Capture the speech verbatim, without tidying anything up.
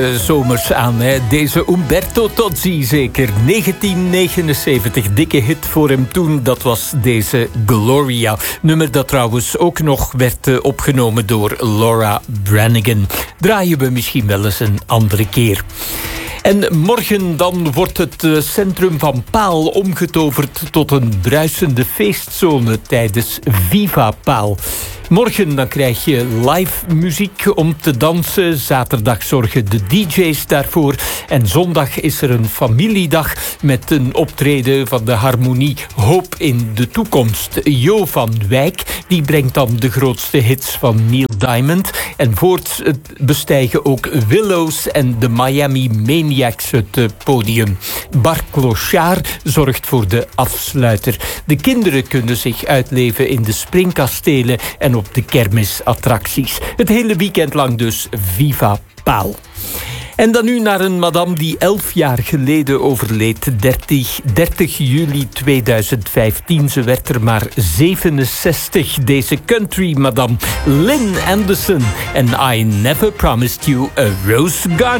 Zomers aan, hè. Deze Umberto Tozzi, zeker. negentien negenenzeventig, dikke hit voor hem toen. Dat was deze Gloria. Nummer dat trouwens ook nog werd uh, opgenomen door Laura Branigan. Draaien we misschien wel eens een andere keer. En morgen dan wordt het uh, centrum van Paal omgetoverd tot een bruisende feestzone tijdens Viva Paal. Morgen dan krijg je live muziek om te dansen. Zaterdag zorgen de D J's daarvoor. En zondag is er een familiedag met een optreden van de harmonie Hoop in de Toekomst. Jo van Wijk die brengt dan de grootste hits van Neil Diamond. En voorts bestijgen ook Willows en de Miami Maniacs het podium. Bart Clochard zorgt voor de afsluiter. De kinderen kunnen zich uitleven in de springkastelen en op de kermisattracties. Het hele weekend lang dus Viva Paal. En dan nu naar een madame die elf jaar geleden overleed. dertig juli tweeduizend vijftien. Ze werd er maar zevenenzestig. Deze country madame Lynn Anderson. En I Never Promised You a Rose Garden.